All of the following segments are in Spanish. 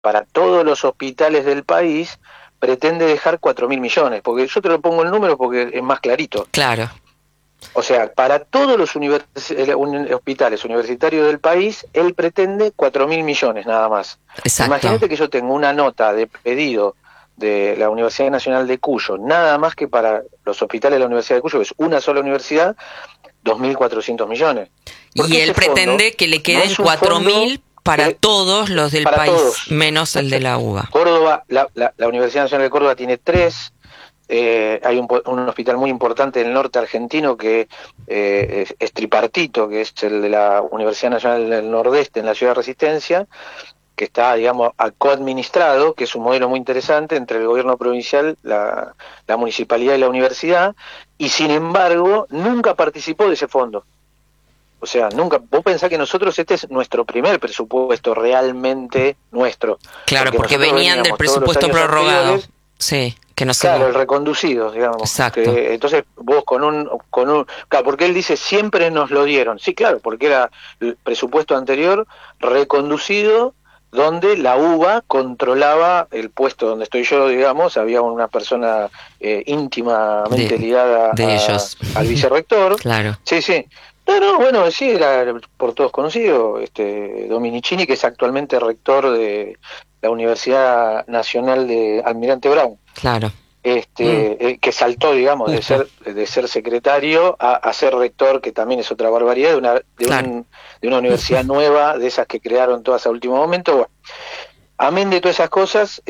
para todos los hospitales del país, pretende dejar 4.000 millones, porque yo te lo pongo el número porque es más clarito. Claro. O sea, para todos los hospitales universitarios del país, él pretende 4.000 millones nada más. Exacto. Imagínate que yo tengo una nota de pedido de la Universidad Nacional de Cuyo, nada más que para los hospitales de la Universidad de Cuyo, que es una sola universidad, 2.400 millones. Y él pretende que le queden 4.000 para todos los del país, todos, menos el de la UBA. Córdoba, la Universidad Nacional de Córdoba tiene 3. Hay un hospital muy importante del norte argentino que es tripartito, que es el de la Universidad Nacional del Nordeste en la ciudad de Resistencia, que está, digamos, coadministrado, que es un modelo muy interesante entre el gobierno provincial, la municipalidad y la universidad, y sin embargo nunca participó de ese fondo. O sea, nunca. Vos pensás que nosotros este es nuestro primer presupuesto realmente nuestro. Claro, porque venían del presupuesto prorrogado. Sí, que no sé. Claro, el reconducido, digamos. Exacto. Entonces vos con un, claro, porque él dice siempre nos lo dieron. Sí, claro, porque era el presupuesto anterior reconducido, donde la UBA controlaba el puesto donde estoy yo, digamos, había una persona íntimamente ligada ellos. Al vicerrector. Claro. Sí, sí. No, bueno, sí, era por todos conocido, Dominicini, que es actualmente rector de la Universidad Nacional de Almirante Brown. Claro. Que saltó, digamos, de ser secretario a ser rector, que también es otra barbaridad, de una universidad nueva, de esas que crearon todas a último momento. Bueno, amén de todas esas cosas,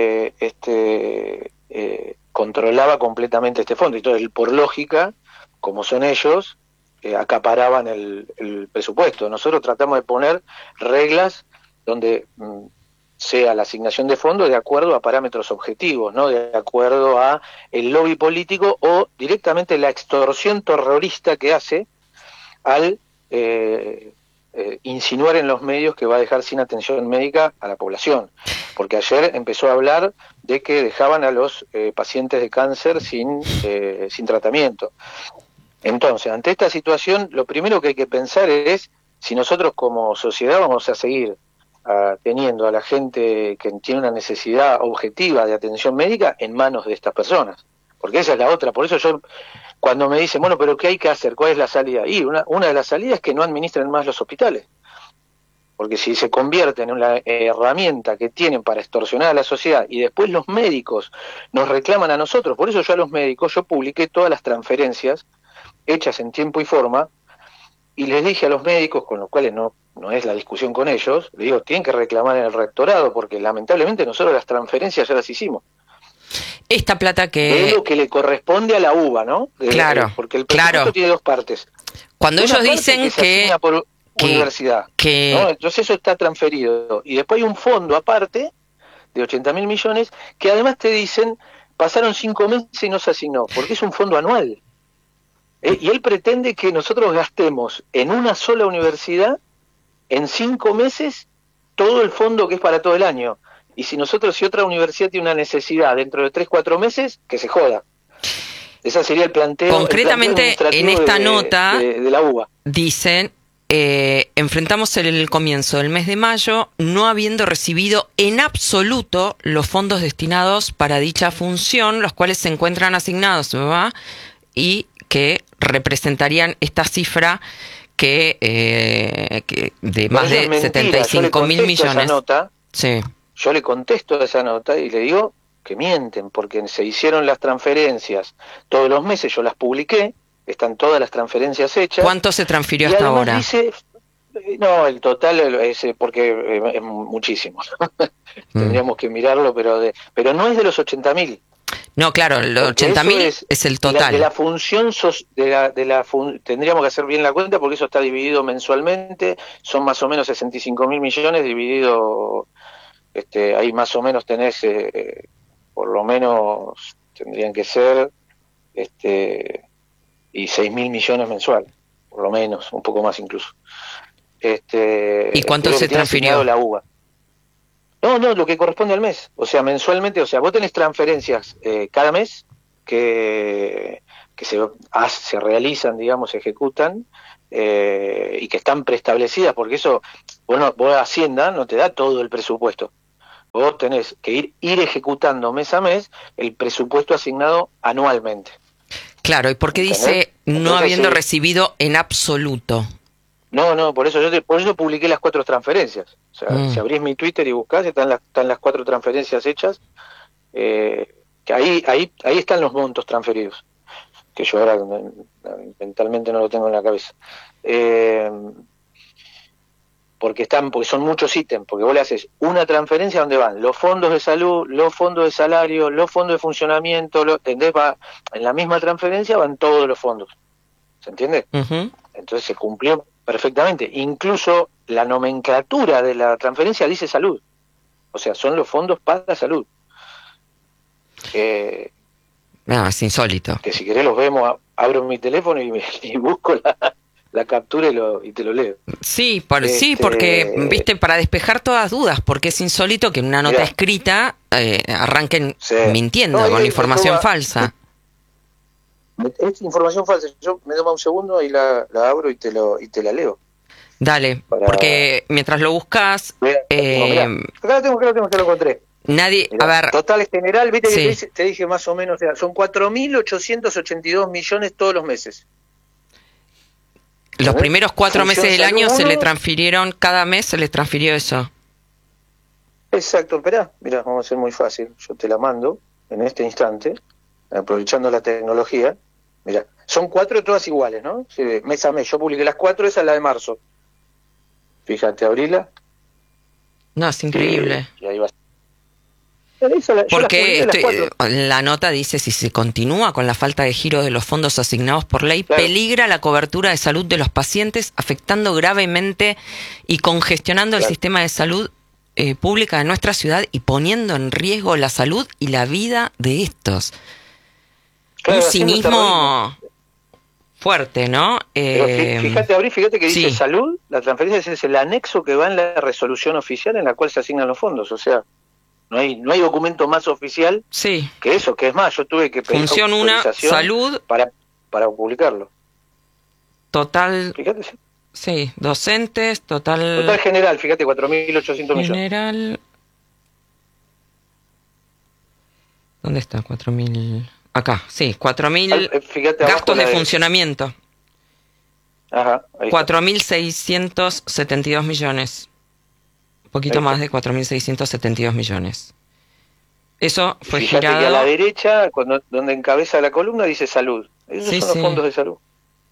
controlaba completamente este fondo, y entonces, por lógica, como son ellos, acaparaban el presupuesto. Nosotros tratamos de poner reglas donde sea la asignación de fondos de acuerdo a parámetros objetivos, no de acuerdo a el lobby político o directamente la extorsión terrorista que hace al insinuar en los medios que va a dejar sin atención médica a la población. Porque ayer empezó a hablar de que dejaban a los pacientes de cáncer sin tratamiento. Entonces, ante esta situación, lo primero que hay que pensar es si nosotros como sociedad vamos a seguir teniendo a la gente que tiene una necesidad objetiva de atención médica en manos de estas personas. Porque esa es la otra. Por eso yo, cuando me dicen, bueno, pero ¿qué hay que hacer? ¿Cuál es la salida? Y una de las salidas es que no administren más los hospitales. Porque si se convierte en una herramienta que tienen para extorsionar a la sociedad y después los médicos nos reclaman a nosotros, por eso yo a los médicos, yo publiqué todas las transferencias hechas en tiempo y forma, y les dije a los médicos, con los cuales no es la discusión con ellos, les digo, tienen que reclamar en el rectorado, porque lamentablemente nosotros las transferencias ya las hicimos. Esta plata que... Es lo que le corresponde a la UBA, ¿no? Claro, porque el presupuesto tiene dos partes. Cuando ellos dicen que por universidad, ¿no? Entonces eso está transferido. Y después hay un fondo aparte de 80.000 millones, que además te dicen, pasaron 5 meses y no se asignó, porque es un fondo anual. Y él pretende que nosotros gastemos en una sola universidad, en 5 meses, todo el fondo que es para todo el año. Y si otra universidad tiene una necesidad dentro de 3-4 meses, que se joda. Ese sería el planteo. Concretamente, en esta nota, de la UBA. Dicen, enfrentamos el comienzo del mes de mayo, no habiendo recibido en absoluto los fondos destinados para dicha función, los cuales se encuentran asignados, ¿verdad? Y que representarían esta cifra que de más de 75.000 millones. Sí. Yo le contesto a esa nota y le digo que mienten, porque se hicieron las transferencias todos los meses, yo las publiqué, están todas las transferencias hechas. ¿Cuánto se transfirió hasta ahora? Dice, no, el total es porque es muchísimo. Tendríamos que mirarlo, pero no es de los 80.000. No, claro, los 80.000 es el total. De la función, tendríamos que hacer bien la cuenta porque eso está dividido mensualmente, son más o menos 65.000 millones dividido, ahí más o menos tenés, por lo menos tendrían que ser, y 6.000 millones mensuales, por lo menos, un poco más incluso. ¿Y cuánto se transfirió? La UBA. No, lo que corresponde al mes, o sea, mensualmente, o sea, vos tenés transferencias cada mes que se realizan, digamos, se ejecutan, y que están preestablecidas, porque eso, vos Hacienda no te da todo el presupuesto. vos tenés que ir ejecutando mes a mes el presupuesto asignado anualmente. Claro, ¿y por qué dice no Entonces, habiendo recibido en absoluto? No, por eso por eso publiqué las 4 transferencias. O sea, si abrís mi Twitter y buscás, están las 4 transferencias hechas. Que ahí están los montos transferidos, que yo ahora mentalmente no lo tengo en la cabeza. Porque son muchos ítems, porque vos le haces una transferencia donde van los fondos de salud, los fondos de salario, los fondos de funcionamiento, ¿entendés? En la misma transferencia van todos los fondos, ¿se entiende? Uh-huh. Entonces se cumplió perfectamente, incluso la nomenclatura de la transferencia dice salud, o sea, son los fondos para salud. No, es insólito. Que si querés los vemos, abro mi teléfono y busco la captura y te lo leo. Sí, sí, porque, viste, para despejar todas dudas, porque es insólito que en una nota escrita arranquen mintiendo con información falsa. Es información falsa. Yo me tomo un segundo y la abro y te la leo. Dale, porque mientras lo buscas... Acá lo tengo, te lo encontré. Nadie, Mirá, a ver... Total general, viste sí. que te dije más o menos, son 4.882 millones todos los meses. Los primeros 4 meses del año uno, se le transfirieron, cada mes se les transfirió eso. Exacto, esperá, mirá, vamos a hacer muy fácil. Yo te la mando en este instante, aprovechando la tecnología. Mirá, son 4 todas iguales, ¿no? Sí, mes a mes. Yo publiqué las 4, esa es la de marzo. Fíjate, abrila. No, es increíble. Y ahí va. Porque la nota dice, si se continúa con la falta de giro de los fondos asignados por ley, claro, peligra la cobertura de salud de los pacientes, afectando gravemente y congestionando el sistema de salud pública de nuestra ciudad y poniendo en riesgo la salud y la vida de estos. Claro, un cinismo fuerte, ¿no? Fíjate que dice salud, la transferencia es el anexo que va en la resolución oficial en la cual se asignan los fondos, o sea... No hay documento más oficial que eso, que es más, yo tuve que pedir función 1, salud, para publicarlo. Total, fíjate, sí, docentes, total general, fíjate, 4.800 millones. General, ¿dónde está? 4.000, acá, sí, 4.000 gastos de funcionamiento. Ajá, 4.672 millones. Un poquito más de 4.672 millones. Eso fue girado. Que a la derecha, donde encabeza la columna, dice salud. Esos son los fondos de salud.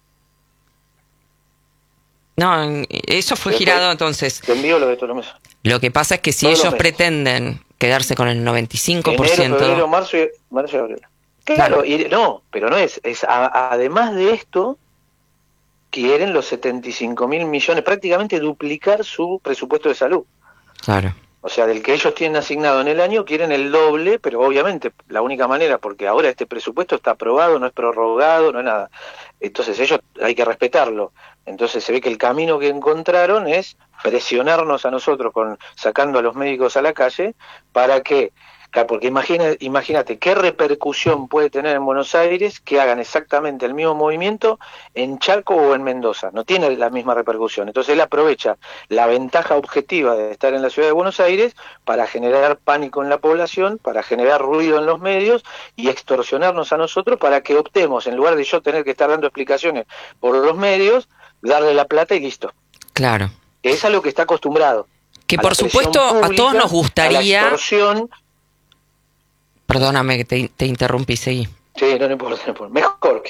No, eso fue girado entonces. Te envío lo de todos los meses. Lo que pasa es que si ellos pretenden quedarse con el 95%... Enero, febrero, marzo y abril. Claro, pero no es además de esto, quieren los 75.000 millones, prácticamente duplicar su presupuesto de salud. Claro. O sea, del que ellos tienen asignado en el año, quieren el doble, pero obviamente la única manera, porque ahora este presupuesto está aprobado, no es prorrogado, no es nada. Entonces ellos hay que respetarlo. Entonces se ve que el camino que encontraron es presionarnos a nosotros sacando a los médicos a la calle para que... Porque imagínate qué repercusión puede tener en Buenos Aires que hagan exactamente el mismo movimiento en Chaco o en Mendoza. No tiene la misma repercusión. Entonces él aprovecha la ventaja objetiva de estar en la ciudad de Buenos Aires para generar pánico en la población, para generar ruido en los medios y extorsionarnos a nosotros para que optemos, en lugar de yo tener que estar dando explicaciones por los medios, darle la plata y listo. Claro. Que es a lo que está acostumbrado. Que por supuesto pública, a todos nos gustaría... A la extorsión. Perdóname que te interrumpí, seguí. Sí, no importa. Mejor.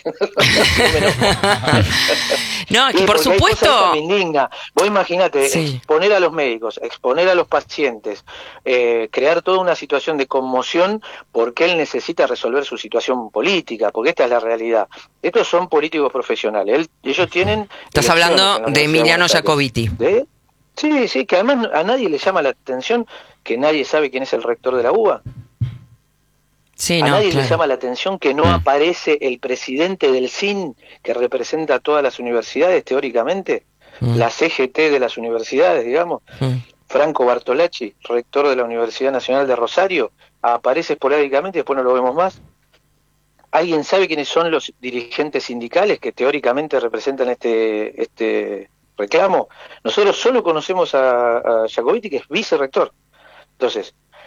No, es que por supuesto... Me indigna. Vos imaginate, exponer a los médicos, exponer a los pacientes, crear toda una situación de conmoción porque él necesita resolver su situación política, porque esta es la realidad. Estos son políticos profesionales. Ellos tienen... Estás hablando de Emiliano Jacobiti. Sí, que además a nadie le llama la atención que nadie sabe quién es el rector de la UBA. Sí, a nadie le llama la atención que no aparece el presidente del CIN, que representa a todas las universidades teóricamente, la CGT de las universidades, digamos. Franco Bartolacci, rector de la Universidad Nacional de Rosario, aparece esporádicamente y después no lo vemos más. ¿Alguien sabe quiénes son los dirigentes sindicales que teóricamente representan este reclamo? Nosotros solo conocemos a Jacobiti, que es vicerrector. Entonces,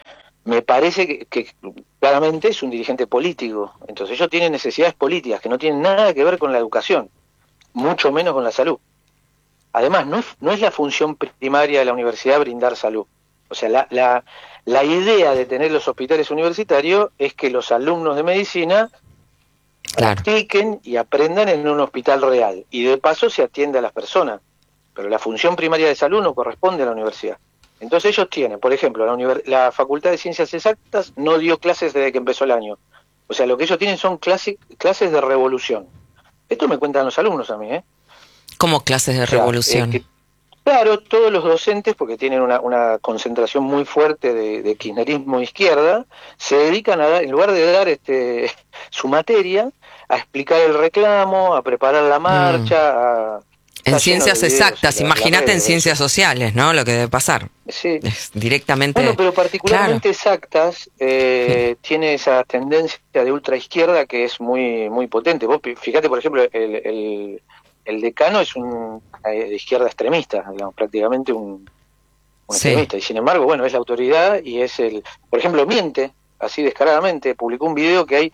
me parece que claramente es un dirigente político. Entonces ellos tienen necesidades políticas que no tienen nada que ver con la educación, mucho menos con la salud. Además, no es la función primaria de la universidad brindar salud. O sea, la idea de tener los hospitales universitarios es que los alumnos de medicina practiquen y aprendan en un hospital real. Y de paso se atiende a las personas. Pero la función primaria de salud no corresponde a la universidad. Entonces ellos tienen, por ejemplo, la Facultad de Ciencias Exactas no dio clases desde que empezó el año. O sea, lo que ellos tienen son clases de revolución. Esto me cuentan los alumnos a mí, ¿eh? ¿Cómo clases de revolución? Claro, todos los docentes, porque tienen una concentración muy fuerte de kirchnerismo izquierda, se dedican a dar, en lugar de dar su materia, a explicar el reclamo, a preparar la marcha, en ciencias exactas, imagínate en ciencias sociales, ¿no? Lo que debe pasar. Sí. Es directamente. Bueno, pero particularmente exactas tiene esa tendencia de ultraizquierda que es muy muy potente. Vos fíjate, por ejemplo, el decano es de izquierda extremista, digamos, prácticamente un extremista. Y sin embargo, bueno, es la autoridad y es por ejemplo, miente así descaradamente, publicó un video que hay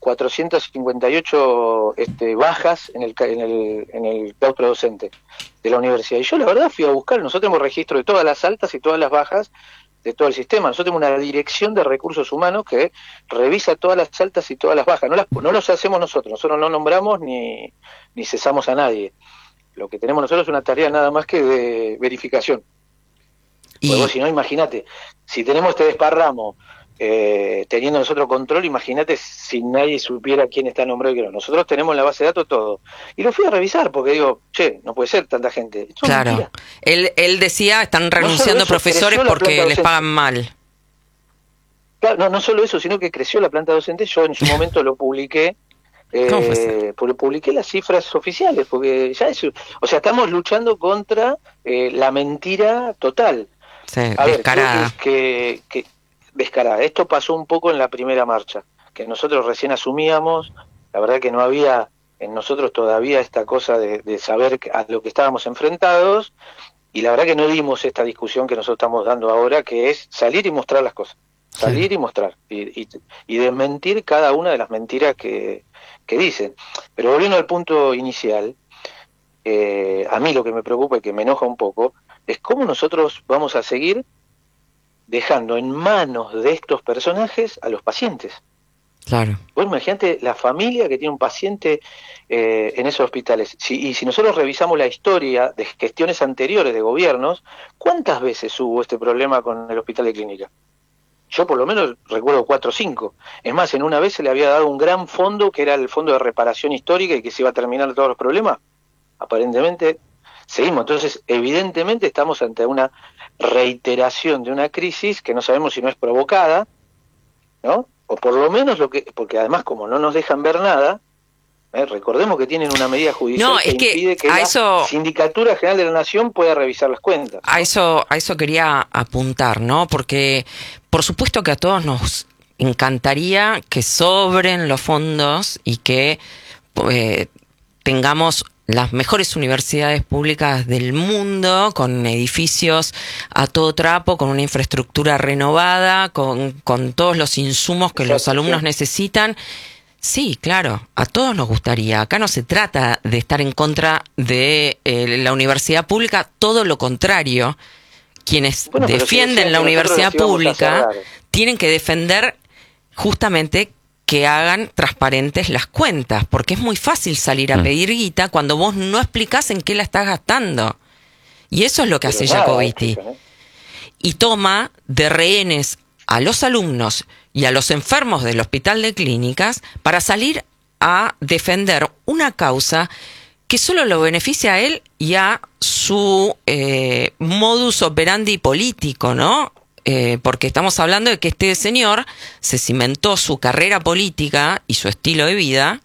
458 bajas en el claustro docente de la universidad. Y yo la verdad fui a buscar, nosotros tenemos registro de todas las altas y todas las bajas de todo el sistema. Nosotros tenemos una dirección de recursos humanos que revisa todas las altas y todas las bajas. No los hacemos nosotros no nombramos ni cesamos a nadie. Lo que tenemos nosotros es una tarea nada más que de verificación. Porque vos, si no, imagínate, si tenemos este desparramo, teniendo nosotros control, imagínate si nadie supiera quién está nombrado y quién no. Nosotros tenemos en la base de datos todo. Y lo fui a revisar porque digo, no puede ser tanta gente. Claro. Él decía, están renunciando profesores porque les pagan mal. Claro, no solo eso, sino que creció la planta docente. Yo en su momento lo publiqué. Publiqué las cifras oficiales, porque ya eso, o sea, estamos luchando contra la mentira total. Sí, descarada. Descarada. Esto pasó un poco en la primera marcha, que nosotros recién asumíamos, la verdad que no había en nosotros todavía esta cosa de saber a lo que estábamos enfrentados, y la verdad que no dimos esta discusión que nosotros estamos dando ahora, que es salir y mostrar las cosas, salir y mostrar, y desmentir cada una de las mentiras que dicen. Pero volviendo al punto inicial, a mí lo que me preocupa y que me enoja un poco, es cómo nosotros vamos a seguir dejando en manos de estos personajes a los pacientes. Claro. Vos imagínate la familia que tiene un paciente en esos hospitales. Y si nosotros revisamos la historia de gestiones anteriores de gobiernos, ¿cuántas veces hubo este problema con el hospital de clínica? Yo por lo menos recuerdo 4 o 5. Es más, en una vez se le había dado un gran fondo, que era el fondo de reparación histórica y que se iba a terminar todos los problemas. Aparentemente seguimos. Entonces, evidentemente estamos ante una reiteración de una crisis que no sabemos si no es provocada, ¿no? O por lo menos porque además como no nos dejan ver nada, recordemos que tienen una medida judicial que impide que la Sindicatura General de la Nación pueda revisar las cuentas. A eso quería apuntar, ¿no? Porque por supuesto que a todos nos encantaría que sobren los fondos y que tengamos las mejores universidades públicas del mundo, con edificios a todo trapo, con una infraestructura renovada, con todos los insumos que los alumnos necesitan. Sí, claro, a todos nos gustaría. Acá no se trata de estar en contra de la universidad pública, todo lo contrario. Quienes defienden la universidad pública tienen que defender justamente que hagan transparentes las cuentas, porque es muy fácil salir a pedir guita cuando vos no explicás en qué la estás gastando. Y eso es lo que hace Jacobiti. Y toma de rehenes a los alumnos y a los enfermos del hospital de clínicas para salir a defender una causa que solo lo beneficia a él y a su modus operandi político, ¿no? Porque estamos hablando de que este señor se cimentó su carrera política y su estilo de vida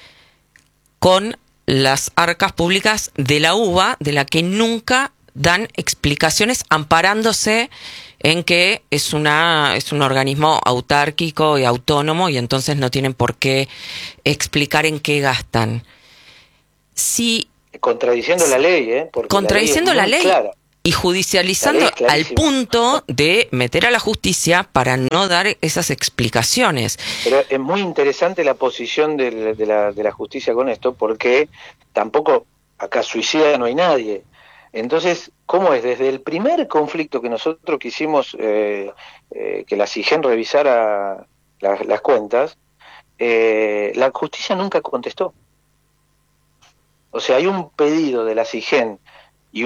con las arcas públicas de la UBA, de la que nunca dan explicaciones, amparándose en que es un organismo autárquico y autónomo y entonces no tienen por qué explicar en qué gastan. Contradiciendo la ley, porque contradiciendo la ley. Clara. y judicializando al punto de meter a la justicia para no dar esas explicaciones. Pero es muy interesante la posición de la justicia con esto, porque tampoco acá suicida no hay nadie. Entonces, ¿cómo es? Desde el primer conflicto que nosotros quisimos que la SIGEN revisara las cuentas, la justicia nunca contestó. O sea, hay un pedido de la SIGEN y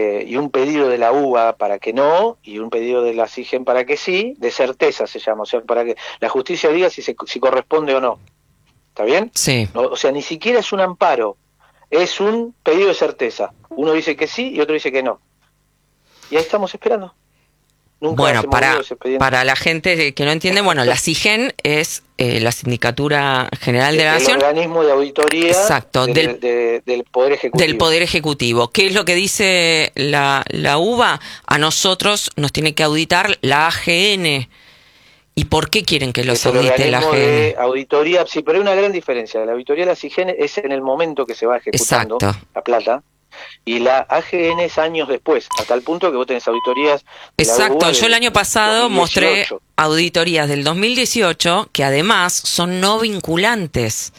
un pedido de la UBA para que no, y un pedido de la SIGEN para que sí, de certeza se llama, o sea, para que la justicia diga si corresponde o no. ¿Está bien? Sí. O sea, ni siquiera es un amparo, es un pedido de certeza. Uno dice que sí y otro dice que no. Y ahí estamos esperando. Nunca bueno, para la gente que no entiende, bueno, la SIGEN es la Sindicatura General de la Nación. El organismo de auditoría. Exacto, del Poder Ejecutivo. Del Poder Ejecutivo. ¿Qué es lo que dice la UBA? A nosotros nos tiene que auditar la AGN. ¿Y por qué quieren que los audite la AGN? De auditoría, sí, pero hay una gran diferencia. La auditoría de la SIGEN es en el momento que se va ejecutando la plata. Y la AGN es años después, hasta el punto que vos tenés auditorías. Exacto, yo el año pasado 2018. Mostré auditorías del 2018 que además son no vinculantes.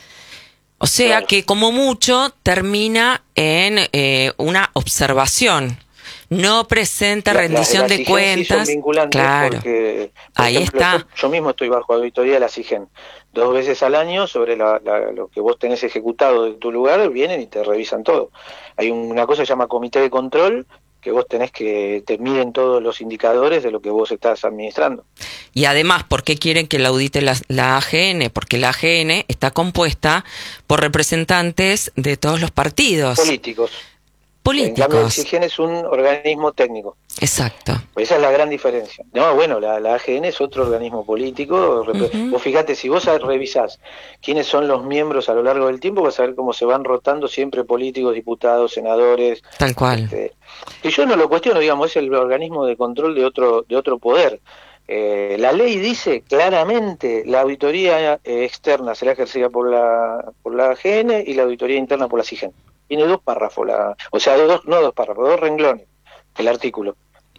O sea que como mucho termina en una observación. No presenta rendición de cuentas. Sí son vinculantes porque, por ahí ejemplo, está. Yo mismo estoy bajo auditoría de la SIGEN. 2 veces al año sobre lo que vos tenés ejecutado de tu lugar, vienen y te revisan todo. Hay una cosa que se llama comité de control, que vos tenés que te miden todos los indicadores de lo que vos estás administrando. Y además, ¿por qué quieren que la audite la AGN? Porque la AGN está compuesta por representantes de todos los partidos. Políticos. En cambio, el SIGEN es un organismo técnico. Exacto. Pues esa es la gran diferencia. No, bueno, la AGN es otro organismo político. Vos fíjate, si vos revisás quiénes son los miembros a lo largo del tiempo, vas a ver cómo se van rotando siempre políticos, diputados, senadores. Tal cual. Y yo no lo cuestiono, digamos, es el organismo de control de otro poder. La ley dice claramente la auditoría externa será ejercida por la AGN y la auditoría interna por la SIGEN. Tiene 2 párrafos, no 2 párrafos, 2 renglones el artículo.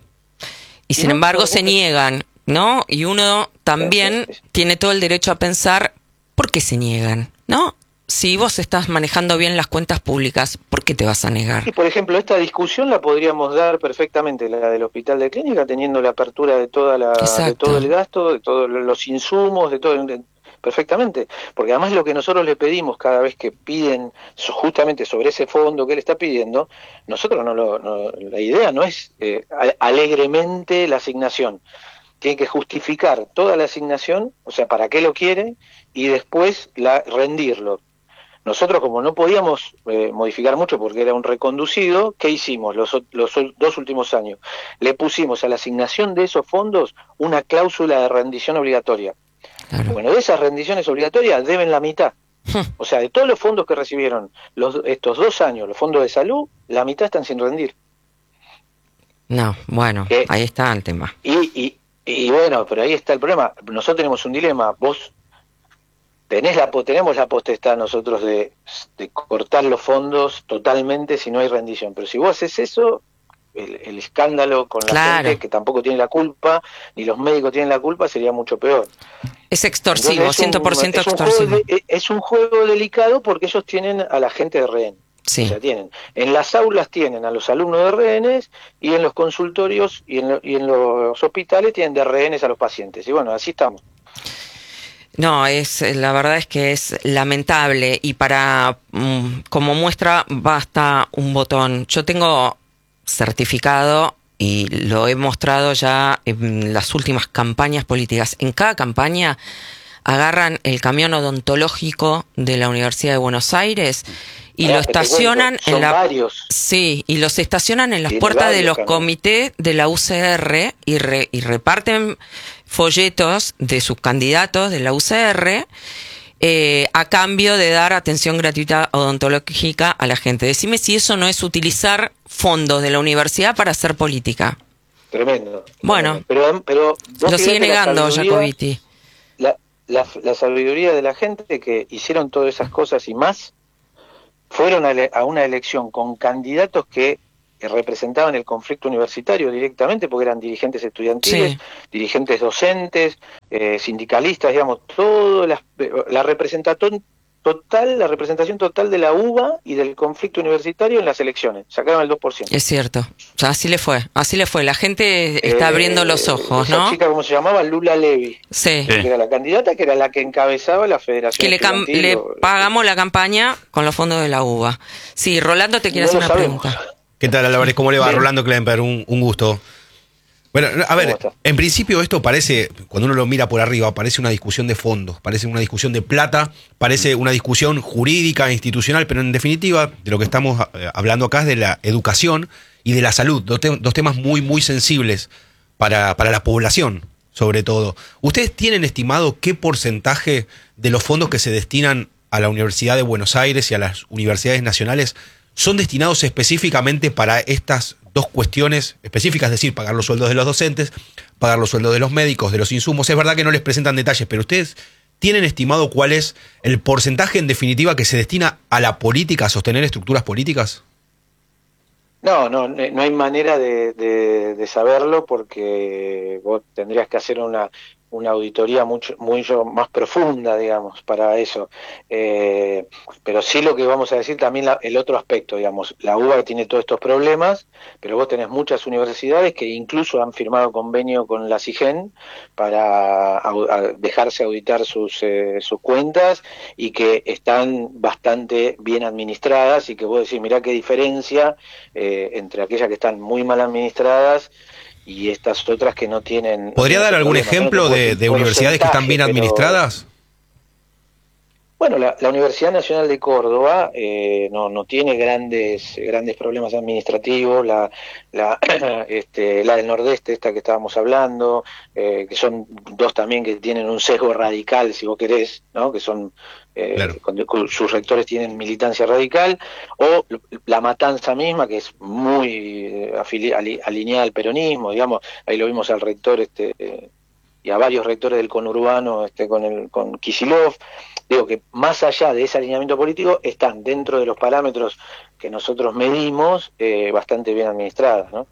Y sin embargo se niegan, ¿no? Y uno también tiene todo el derecho a pensar, ¿por qué se niegan? ¿No? Si vos estás manejando bien las cuentas públicas, ¿por qué te vas a negar? Y por ejemplo, esta discusión la podríamos dar perfectamente, la del hospital de clínica, teniendo la apertura de de todo el gasto, de todos los insumos, de todo perfectamente, porque además lo que nosotros le pedimos cada vez que piden justamente sobre ese fondo que él está pidiendo, nosotros la idea no es alegremente la asignación, tiene que justificar toda la asignación, o sea, para qué lo quiere, y después rendirlo. Nosotros, como no podíamos modificar mucho porque era un reconducido, ¿qué hicimos los 2 últimos años? Le pusimos a la asignación de esos fondos una cláusula de rendición obligatoria. Claro. Bueno, de esas rendiciones obligatorias deben la mitad. O sea, de todos los fondos que recibieron estos 2 años, los fondos de salud, la mitad están sin rendir. No, bueno, ahí está el tema. Y bueno, pero ahí está el problema. Nosotros tenemos un dilema. Vos tenemos la potestad nosotros de cortar los fondos totalmente si no hay rendición. Pero si vos haces eso, el escándalo con la gente que tampoco tiene la culpa, ni los médicos tienen la culpa, sería mucho peor. Es extorsivo, entonces, 100% extorsivo. Es un juego delicado porque ellos tienen a la gente de rehén. Sí. O sea, en las aulas tienen a los alumnos de rehenes y en los consultorios y en los hospitales tienen de rehenes a los pacientes. Y bueno, así estamos. No, la verdad es que es lamentable y como muestra basta un botón. Yo tengo certificado y lo he mostrado ya en las últimas campañas políticas. En cada campaña agarran el camión odontológico de la Universidad de Buenos Aires y lo estacionan y los estacionan en las puertas de los comités de la UCR y reparten folletos de sus candidatos de la UCR a cambio de dar atención gratuita odontológica a la gente. Decime si eso no es utilizar fondos de la universidad para hacer política. Tremendo. Bueno, pero lo sigue negando Jacobiti. La sabiduría de la gente que hicieron todas esas cosas y más, fueron a una elección con candidatos que representaban el conflicto universitario directamente, porque eran dirigentes estudiantiles, Sí. dirigentes docentes, sindicalistas, digamos, la representación total de la UBA y del conflicto universitario en las elecciones. Sacaron el 2%. Es cierto. O sea, así le fue. La gente está abriendo los ojos, Esa ¿no? chica, ¿cómo se llamaba? Lula Levy. Sí. Que era la candidata, que era la que encabezaba la Federación Que Estudiantil. le pagamos la campaña con los fondos de la UBA. Sí, Rolando te quiere No hacer lo una sabemos. pregunta. ¿Qué tal, Álvarez? ¿Cómo le va? Bien. Rolando Klemper, un gusto. Bueno, a ver, está? en principio esto parece, cuando uno lo mira por arriba, parece una discusión de fondos, parece una discusión de plata, parece una discusión jurídica, institucional, pero en definitiva, de lo que estamos hablando acá es de la educación y de la salud, dos temas muy, muy sensibles para la población, sobre todo. ¿Ustedes tienen estimado qué porcentaje de los fondos que se destinan a la Universidad de Buenos Aires y a las universidades nacionales son destinados específicamente para estas dos cuestiones específicas, es decir, pagar los sueldos de los docentes, pagar los sueldos de los médicos, de los insumos? Es verdad que no les presentan detalles, pero ustedes tienen estimado cuál es el porcentaje en definitiva que se destina a la política, a sostener estructuras políticas. No hay manera de saberlo, porque vos tendrías que hacer una auditoría mucho más profunda, digamos, para eso. Pero sí, lo que vamos a decir también, el otro aspecto, digamos, la UBA tiene todos estos problemas, pero vos tenés muchas universidades que incluso han firmado convenio con la CIGEN para dejarse auditar sus cuentas, y que están bastante bien administradas, y que vos decís, mirá qué diferencia entre aquellas que están muy mal administradas y estas otras que no tienen... ¿Podría dar algún problemas, ejemplo ¿no? de universidades que están bien administradas? Bueno, la Universidad Nacional de Córdoba no tiene grandes problemas administrativos. La del Nordeste, esta que estábamos hablando, que son dos también que tienen un sesgo radical, si vos querés, ¿no? Que son Claro. sus rectores tienen militancia radical, o La Matanza misma, que es muy alineada al peronismo, digamos. Ahí lo vimos al rector y a varios rectores del conurbano con Kicillof. Digo que más allá de ese alineamiento político, están dentro de los parámetros que nosotros medimos, bastante bien administradas, ¿no?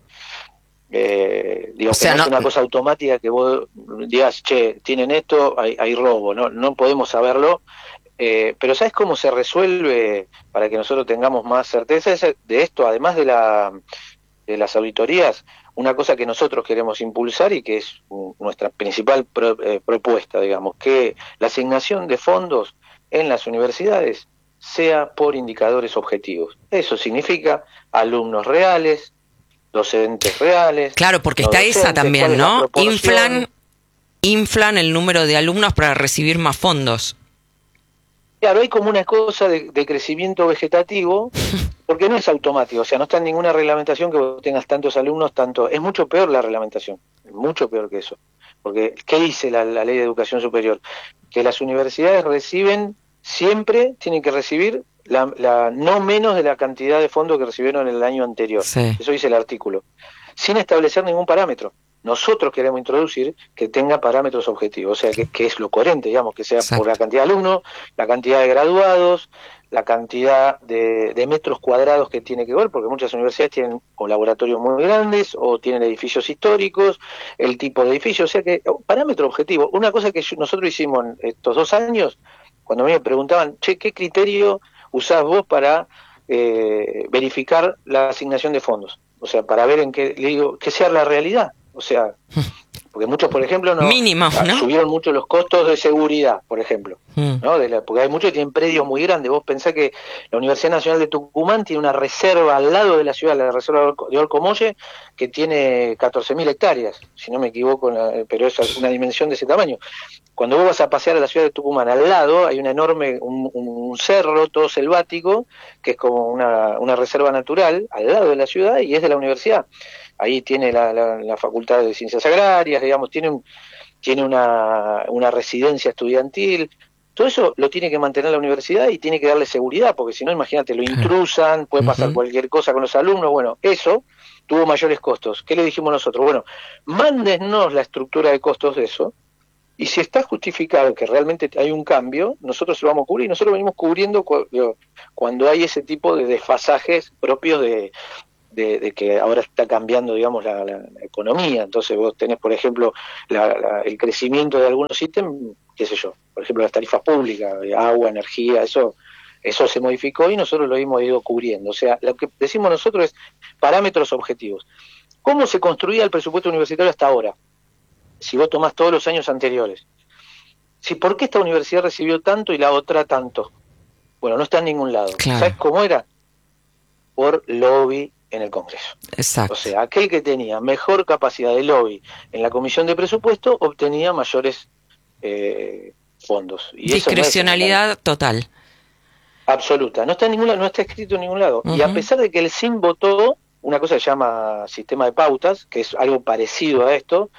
Digo, O sea, que no es no- una cosa automática que vos digas, che, tienen esto, hay robo, no podemos saberlo. Pero ¿sabes cómo se resuelve, para que nosotros tengamos más certeza de esto, además de las auditorías? Una cosa que nosotros queremos impulsar, y que es nuestra principal propuesta, digamos, que la asignación de fondos en las universidades sea por indicadores objetivos. Eso significa alumnos reales, docentes reales. Claro, porque no está docentes, esa cuál también, es la ¿no? proporción. Inflan el número de alumnos para recibir más fondos. Claro, hay como una cosa de crecimiento vegetativo, porque no es automático, o sea, no está en ninguna reglamentación que vos tengas tantos alumnos, es mucho peor la reglamentación, es mucho peor que eso. Porque, ¿qué dice la Ley de Educación Superior? Que las universidades tienen que recibir no menos de la cantidad de fondos que recibieron en el año anterior. Sí. Eso dice el artículo, sin establecer ningún parámetro. Nosotros queremos introducir que tenga parámetros objetivos, o sea, que es lo coherente, digamos, que sea Exacto. por la cantidad de alumnos, la cantidad de graduados, la cantidad de metros cuadrados que tiene que ver, porque muchas universidades tienen o laboratorios muy grandes o tienen edificios históricos, el tipo de edificio, o sea que parámetro objetivo. Una cosa que nosotros hicimos en estos 2 años, cuando a mí me preguntaban, che, ¿qué criterio usás vos para verificar la asignación de fondos? O sea, para ver le digo, que sea la realidad. O sea, porque muchos, por ejemplo, Mínimo, ¿no? subieron mucho los costos de seguridad, por ejemplo, Mm. ¿no? Porque hay muchos que tienen predios muy grandes. Vos pensás que la Universidad Nacional de Tucumán tiene una reserva al lado de la ciudad, la reserva de Olcomolle, que tiene 14.000 hectáreas, si no me equivoco, pero es una dimensión de ese tamaño. Cuando vos vas a pasear a la ciudad de Tucumán, al lado hay una enorme, un cerro todo selvático, que es como una reserva natural, al lado de la ciudad, y es de la universidad. Ahí tiene la Facultad de Ciencias Agrarias, digamos, tiene una residencia estudiantil. Todo eso lo tiene que mantener la universidad y tiene que darle seguridad, porque si no, imagínate, lo intrusan, puede pasar cualquier cosa con los alumnos. Bueno, eso tuvo mayores costos. ¿Qué le dijimos nosotros? Bueno, mándennos la estructura de costos de eso, y si está justificado que realmente hay un cambio, nosotros lo vamos a cubrir. Nosotros venimos cubriendo cuando hay ese tipo de desfasajes propios de de que ahora está cambiando, digamos, la economía. Entonces vos tenés, por ejemplo, el crecimiento de algunos ítems, qué sé yo, por ejemplo, las tarifas públicas, agua, energía, eso se modificó y nosotros lo hemos ido cubriendo. O sea, lo que decimos nosotros es parámetros objetivos. ¿Cómo se construía el presupuesto universitario hasta ahora? Si vos tomás todos los años anteriores. ¿Por qué esta universidad recibió tanto y la otra tanto? Bueno, no está en ningún lado. Claro. ¿Sabes cómo era? Por lobby en el Congreso. Exacto. O sea, aquel que tenía mejor capacidad de lobby en la comisión de presupuesto obtenía mayores fondos. Y discrecionalidad eso total. Absoluta. No está en ningún lado, no está escrito en ningún lado. Y a pesar de que el SIM votó una cosa que se llama sistema de pautas, que es algo parecido a esto,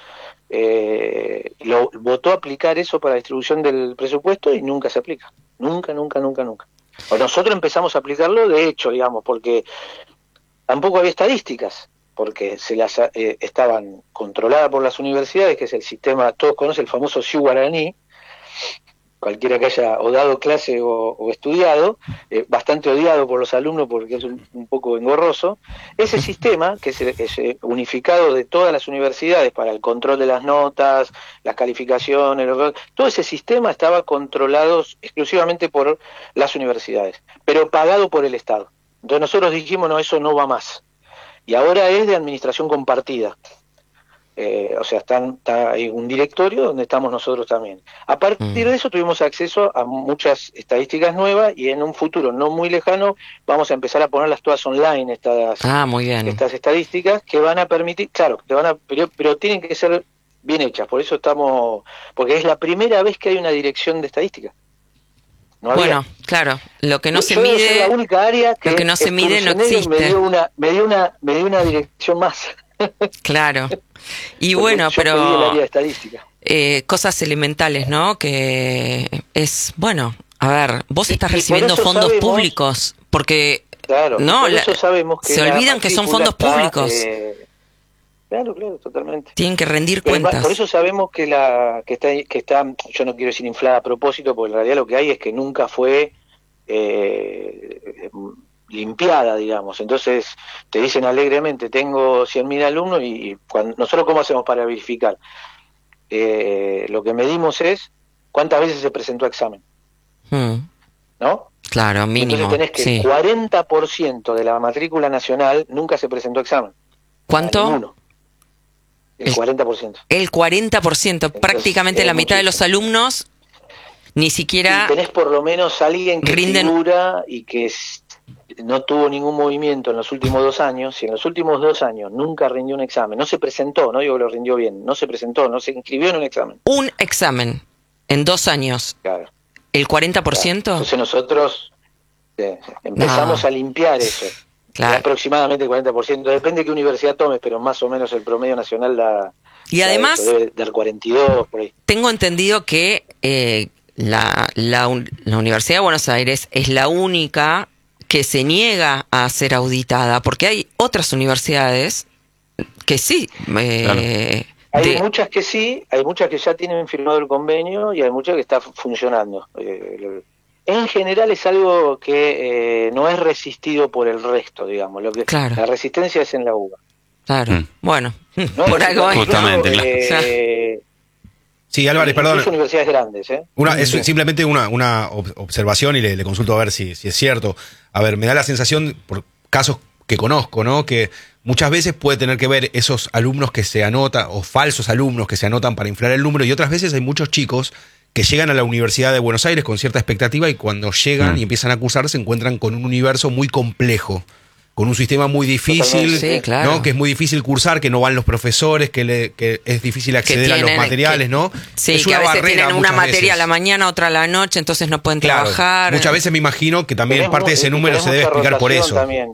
lo votó aplicar eso para la distribución del presupuesto y nunca se aplica. Nunca. O nosotros empezamos a aplicarlo, de hecho, digamos, porque tampoco había estadísticas, porque estaban controladas por las universidades, que es el sistema, todos conocen el famoso SIU Guaraní, cualquiera que haya o dado clase o estudiado, bastante odiado por los alumnos porque es un poco engorroso. Ese sistema, que es unificado de todas las universidades para el control de las notas, las calificaciones, todo ese sistema estaba controlado exclusivamente por las universidades, pero pagado por el Estado. Entonces nosotros dijimos, no, eso no va más. Y ahora es de administración compartida. O sea, hay un directorio donde estamos nosotros también. A partir de eso tuvimos acceso a muchas estadísticas nuevas y en un futuro no muy lejano vamos a empezar a ponerlas todas online, muy bien. estas estadísticas que van a permitir, claro, pero tienen que ser bien hechas. Por eso porque es la primera vez que hay una dirección de estadística. No había. Bueno, claro, lo que no se Yo mide, soy la única área que lo que no se mide no existe. Me dio una dirección más. Claro. Y porque bueno, yo pero pedí el área de estadística. Cosas elementales, ¿no? Que es, bueno, a ver, vos estás recibiendo fondos públicos, porque claro, no, por eso sabemos que se olvidan que son fondos públicos. Claro, totalmente. Tienen que rendir Pero cuentas. por eso sabemos que está, yo no quiero decir inflada a propósito, porque en realidad lo que hay es que nunca fue limpiada, digamos. Entonces te dicen alegremente, tengo 100.000 alumnos y nosotros ¿cómo hacemos para verificar? Lo que medimos es cuántas veces se presentó a examen, ¿no? Claro, mínimo. Entonces tenés que el 40% de la matrícula nacional nunca se presentó a examen. ¿Cuánto? Ninguno. El 40%. El 40%, entonces, prácticamente la mitad de los alumnos ni siquiera... Y tenés por lo menos alguien que figura y que no tuvo ningún movimiento en los últimos 2 años, si en los últimos 2 años nunca rindió un examen, no se presentó, no digo que lo rindió bien, no se presentó, no se inscribió en un examen. Un examen en 2 años. Claro. ¿El 40%? Claro. Entonces nosotros empezamos a limpiar eso. Claro. Aproximadamente el 40%, depende de qué universidad tomes, pero más o menos el promedio nacional da... Y además... Debe dar 42, por ahí. Tengo entendido que la Universidad de Buenos Aires es la única que se niega a ser auditada, porque hay otras universidades que sí. Claro. Hay muchas que sí, hay muchas que ya tienen firmado el convenio y hay muchas que está funcionando. En general es algo que no es resistido por el resto, digamos. Claro. La resistencia es en la UBA. Claro. Bueno, no por algo es. Justamente, claro. Sí, Álvarez, perdón. Son universidades grandes, ¿eh? Es simplemente una observación y le consulto a ver si es cierto. A ver, me da la sensación, por casos que conozco, ¿no? Que muchas veces puede tener que ver esos alumnos que se anotan, o falsos alumnos que se anotan para inflar el número, y otras veces hay muchos chicos que llegan a la Universidad de Buenos Aires con cierta expectativa y cuando llegan y empiezan a cursar se encuentran con un universo muy complejo, con un sistema muy difícil, sí, claro. ¿no? Que es muy difícil cursar, que no van los profesores, que es difícil acceder a los materiales, ¿no? Sí, es que a veces tienen una materia veces a la mañana, otra a la noche, entonces no pueden trabajar. Muchas veces me imagino que también parte de ese número se debe explicar por eso. También.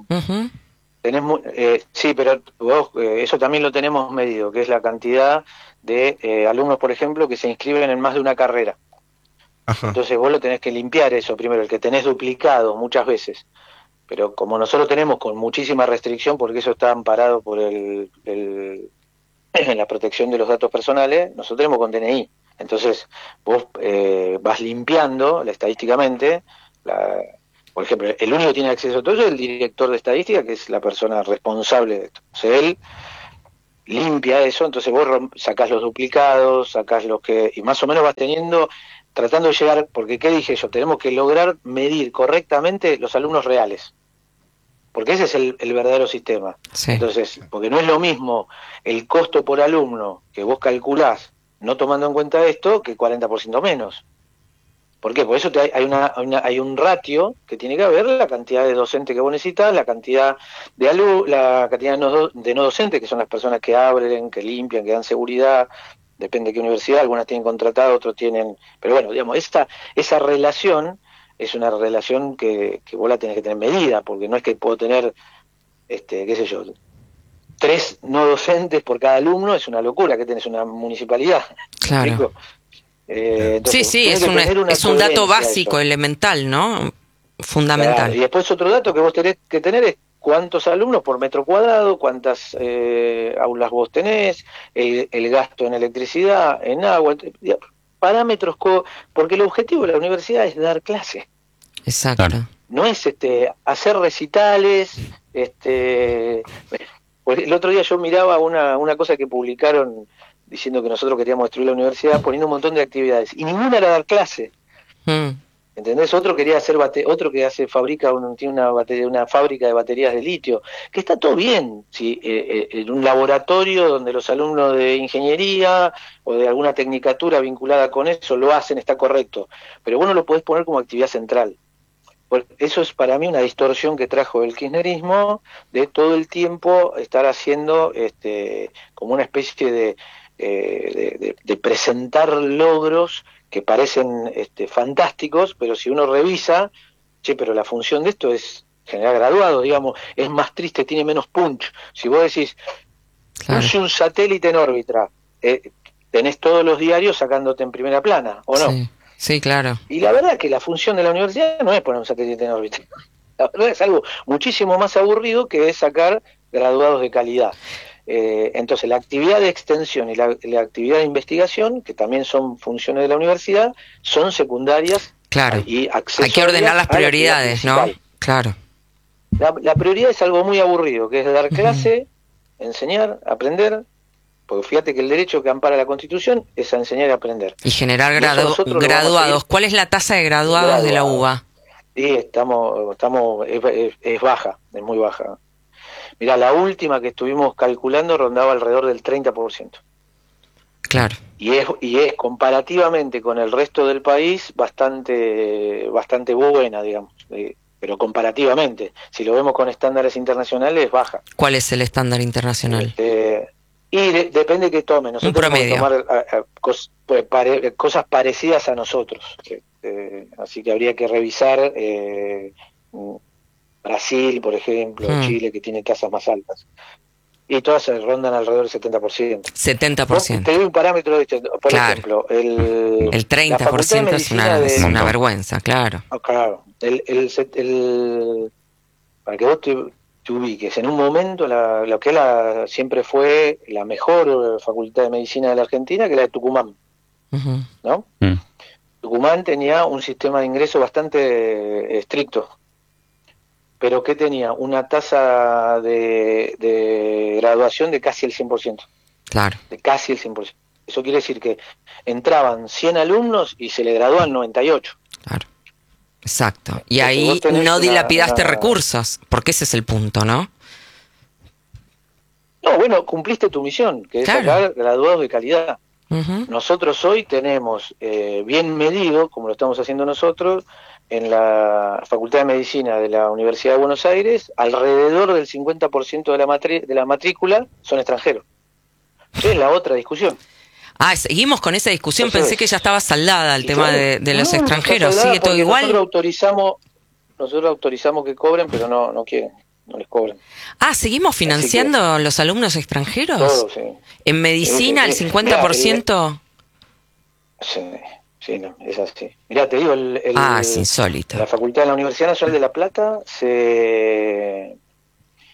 Sí, pero vos, eso también lo tenemos medido, que es la cantidad de alumnos, por ejemplo, que se inscriben en más de una carrera. Ajá. Entonces vos lo tenés que limpiar eso primero, el que tenés duplicado muchas veces. Pero como nosotros tenemos con muchísima restricción, porque eso está amparado por en la protección de los datos personales, nosotros tenemos con DNI. Entonces vos vas limpiando estadísticamente Por ejemplo, el único que tiene acceso a todo eso es el director de estadística, que es la persona responsable de esto. O sea, él limpia eso, entonces vos sacás los duplicados, sacás los que... y más o menos vas teniendo, tratando de llegar, porque ¿qué dije yo? Tenemos que lograr medir correctamente los alumnos reales, porque ese es el verdadero sistema. Sí. Entonces, porque no es lo mismo el costo por alumno que vos calculás, no tomando en cuenta esto, que 40% menos. ¿Por qué? Por eso hay un ratio que tiene que haber, la cantidad de docentes que vos necesitas, la cantidad de la cantidad de no docentes, que son las personas que abren, que limpian, que dan seguridad, depende de qué universidad, algunas tienen contratado, otros tienen... Pero bueno, digamos, esa relación es una relación que vos la tenés que tener medida, porque no es que puedo tener, qué sé yo, 3 no docentes por cada alumno, es una locura, que tenés una municipalidad. Claro. Entonces, sí, es un dato básico, elemental, ¿no? Fundamental. Claro, y después otro dato que vos tenés que tener es cuántos alumnos por metro cuadrado, cuántas aulas vos tenés, el gasto en electricidad, en agua, parámetros, porque el objetivo de la universidad es dar clase. Exacto. Claro. No es hacer recitales. Pues el otro día yo miraba una cosa que publicaron diciendo que nosotros queríamos destruir la universidad, poniendo un montón de actividades, y ninguna era dar clase. ¿Entendés? Otro quería hacer tiene una fábrica de baterías de litio, que está todo bien, ¿sí? En un laboratorio donde los alumnos de ingeniería o de alguna tecnicatura vinculada con eso lo hacen, está correcto, pero vos no lo podés poner como actividad central. Eso es para mí una distorsión que trajo el kirchnerismo, de todo el tiempo estar haciendo como una especie de presentar logros que parecen fantásticos, pero si uno revisa, pero la función de esto es generar graduados, digamos, es más triste, tiene menos punch. Si vos decís, puse un satélite en órbita, tenés todos los diarios sacándote en primera plana, ¿o no? Sí, claro. Y la verdad es que la función de la universidad no es poner un satélite en órbita. La verdad es algo muchísimo más aburrido que es sacar graduados de calidad. Entonces, la actividad de extensión y la actividad de investigación, que también son funciones de la universidad, son secundarias. Claro. Y hay que ordenar las prioridades, ¿no? Claro. La prioridad es algo muy aburrido, que es dar clase, enseñar, aprender. Porque fíjate que el derecho que ampara la Constitución es a enseñar y aprender. Y generar graduados. ¿Cuál es la tasa de graduados de la UBA? Sí, es baja, es muy baja. Mirá, la última que estuvimos calculando rondaba alrededor del 30%. Claro. Y es comparativamente con el resto del país bastante buena, digamos. Pero comparativamente, si lo vemos con estándares internacionales, es baja. ¿Cuál es el estándar internacional? Y depende que tomen. Nosotros promedio. Tenemos que tomar cosas parecidas a nosotros. Así que habría que revisar Brasil, por ejemplo, Chile, que tiene tasas más altas. Y todas se rondan alrededor del 70%. 70%. Te doy un parámetro, por ejemplo, el 30% es una vergüenza, claro. Claro. Para que vos te ubiques, en un momento lo que siempre fue la mejor facultad de medicina de la Argentina, que es la de Tucumán, ¿no? Tucumán tenía un sistema de ingreso bastante estricto, pero que tenía una tasa de graduación de casi el 100%. Claro. De casi el 100%. Eso quiere decir que entraban 100 alumnos y se le gradúan 98. Claro. Exacto. Y ahí no dilapidaste recursos, porque ese es el punto, ¿no? No, bueno, cumpliste tu misión, que es sacar graduados de calidad. Nosotros hoy tenemos bien medido, como lo estamos haciendo nosotros, en la Facultad de Medicina de la Universidad de Buenos Aires, alrededor del 50% de la matrícula son extranjeros. Es la otra discusión. Seguimos con esa discusión. Pensé que ya estaba saldada el tema de los extranjeros. No ¿Sigue todo igual? Nosotros autorizamos que cobren, pero no quieren, no les cobran. ¿Seguimos financiando los alumnos extranjeros? Todo, sí. ¿En medicina el 50%? Sí, no, es así. Mirá, te digo, es insólito. La Facultad de la Universidad Nacional de La Plata se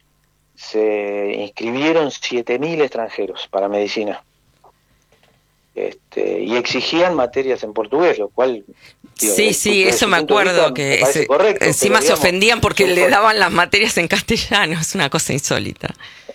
inscribieron 7.000 extranjeros para medicina. y exigían materias en portugués, lo cual... Digo, sí, eso me acuerdo, que correcto, encima pero, se ofendían porque le daban las materias en castellano, es una cosa insólita.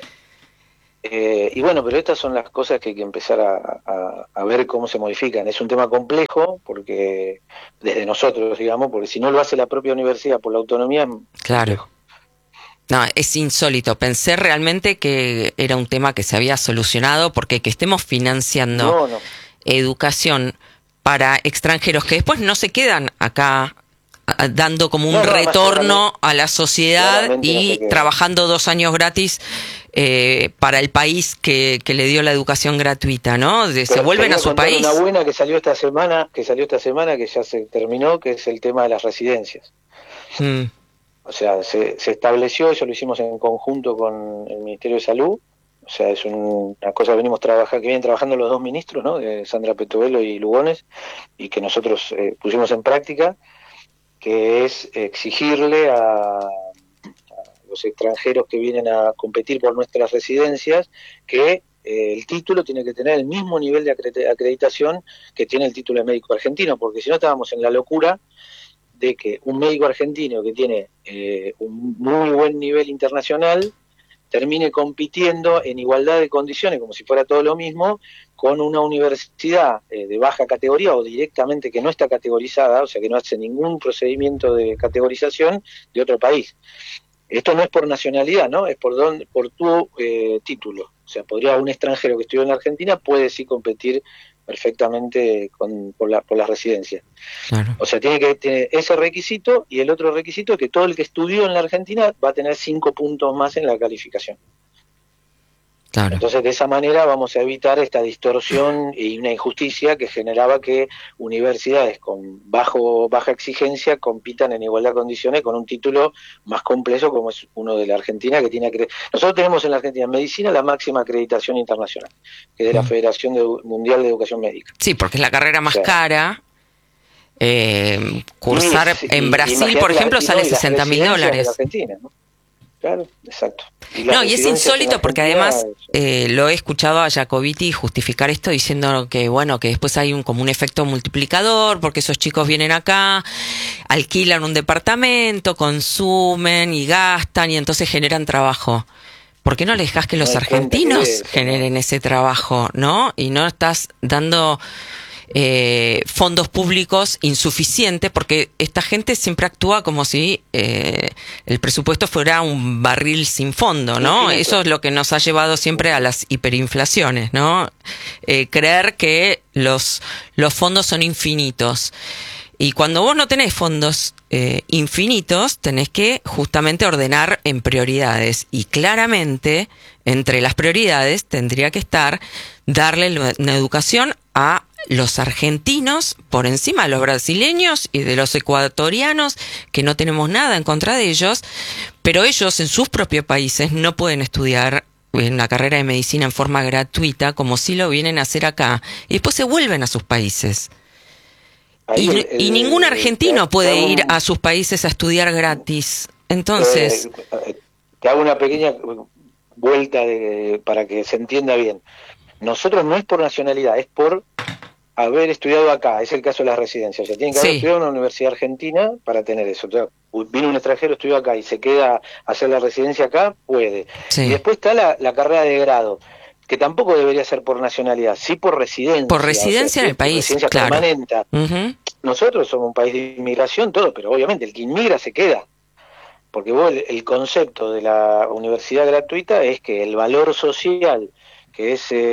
Y bueno, pero estas son las cosas que hay que empezar a ver cómo se modifican. Es un tema complejo, porque desde nosotros, digamos, porque si no lo hace la propia universidad por la autonomía... Claro. No, es insólito. Pensé realmente que era un tema que se había solucionado, porque que estemos financiando educación para extranjeros que después no se quedan acá dando como un retorno a la sociedad y trabajando 2 años gratis para el país que le dio la educación gratuita, ¿no? Se vuelven a su país. Una buena que salió esta semana, que ya se terminó, que es el tema de las residencias. O sea, se estableció, eso lo hicimos en conjunto con el Ministerio de Salud. O sea, es una cosa que vienen trabajando los 2 ministros, ¿no? Sandra Petovelo y Lugones, y que nosotros pusimos en práctica, que es exigirle a los extranjeros que vienen a competir por nuestras residencias que el título tiene que tener el mismo nivel de acreditación que tiene el título de médico argentino, porque si no estábamos en la locura de que un médico argentino que tiene un muy buen nivel internacional termine compitiendo en igualdad de condiciones, como si fuera todo lo mismo, con una universidad de baja categoría o directamente que no está categorizada, o sea que no hace ningún procedimiento de categorización de otro país. Esto no es por nacionalidad, ¿no? Es por tu título. O sea, podría un extranjero que estudió en la Argentina puede sí competir perfectamente por la residencia. Claro. O sea, tiene ese requisito, y el otro requisito es que todo el que estudió en la Argentina va a tener 5 puntos más en la calificación. Claro. Entonces, de esa manera vamos a evitar esta distorsión y una injusticia que generaba que universidades con baja exigencia compitan en igualdad de condiciones con un título más complejo como es uno de la Argentina, que tiene nosotros tenemos en la Argentina en medicina la máxima acreditación internacional, que es de la Federación Mundial de Educación Médica. Sí, porque es la carrera más cara. Cursar en Brasil, por ejemplo, sale $60.000. Argentina, ¿no? Claro, exacto. Y es insólito porque además lo he escuchado a Jacobiti justificar esto diciendo que bueno, que después hay como un efecto multiplicador porque esos chicos vienen acá, alquilan un departamento, consumen y gastan y entonces generan trabajo. ¿Por qué no le dejas que los argentinos generen ese trabajo, no? Y no estás dando fondos públicos insuficientes, porque esta gente siempre actúa como si el presupuesto fuera un barril sin fondo, ¿no? Eso es lo que nos ha llevado siempre a las hiperinflaciones, ¿no? Creer que los fondos son infinitos. Y cuando vos no tenés fondos infinitos, tenés que justamente ordenar en prioridades. Y claramente, entre las prioridades, tendría que estar darle una educación a los argentinos por encima de los brasileños y de los ecuatorianos, que no tenemos nada en contra de ellos, pero ellos en sus propios países no pueden estudiar en la carrera de medicina en forma gratuita como si lo vienen a hacer acá. Y después se vuelven a sus países. Y ningún argentino puede ir a sus países a estudiar gratis. Entonces... te hago una pequeña vuelta para que se entienda bien. Nosotros no es por nacionalidad, es por haber estudiado acá. Es el caso de las residencias. O sea, tienen que haber estudiado en una universidad argentina para tener eso. O sea, viene un extranjero, estudió acá y se queda a hacer la residencia acá, puede. Sí. Y después está la carrera de grado, que tampoco debería ser por nacionalidad, sí por residencia. Por residencia en el país, residencia permanente. Nosotros somos un país de inmigración, todo, pero obviamente el que inmigra se queda. Porque vos, el concepto de la universidad gratuita es que el valor social que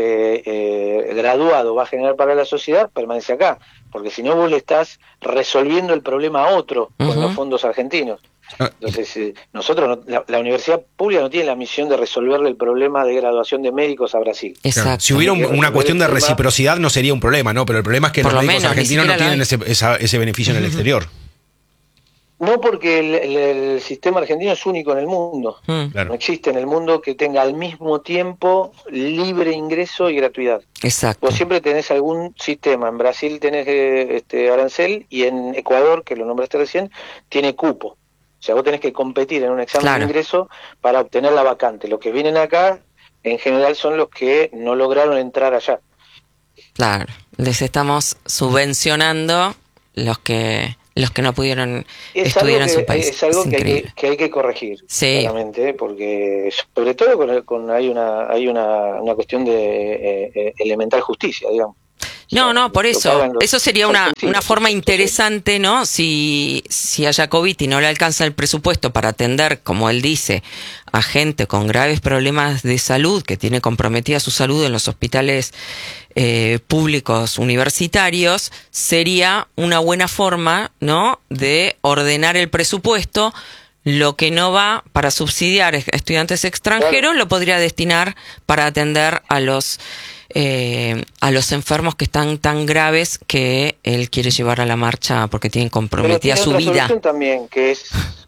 ese graduado va a generar para la sociedad permanece acá. Porque si no, vos le estás resolviendo el problema a otro con los fondos argentinos. Entonces, nosotros, la universidad pública no tiene la misión de resolverle el problema de graduación de médicos a Brasil. Claro. Si hubiera una cuestión de reciprocidad no sería un problema, ¿no? Pero el problema es que los médicos argentinos no tienen ese beneficio en el exterior. No, porque el sistema argentino es único en el mundo. Claro. No existe en el mundo que tenga al mismo tiempo libre ingreso y gratuidad. Exacto. Vos siempre tenés algún sistema. En Brasil tenés arancel, y en Ecuador, que lo nombraste recién, tiene cupo. O sea, vos tenés que competir en un examen de ingreso para obtener la vacante. Los que vienen acá, en general, son los que no lograron entrar allá. Claro, les estamos subvencionando los que no pudieron estudiar en su país. Es algo que hay que corregir, sí, claramente, porque sobre todo hay una cuestión de elemental justicia, digamos. No, por eso sería una forma interesante, ¿no? Si a Jacobiti no le alcanza el presupuesto para atender, como él dice, a gente con graves problemas de salud, que tiene comprometida su salud en los hospitales públicos universitarios, sería una buena forma, ¿no?, de ordenar el presupuesto. Lo que no va para subsidiar estudiantes extranjeros, lo podría destinar para atender a los enfermos que están tan graves que él quiere llevar a la marcha porque tienen comprometida su vida. También que es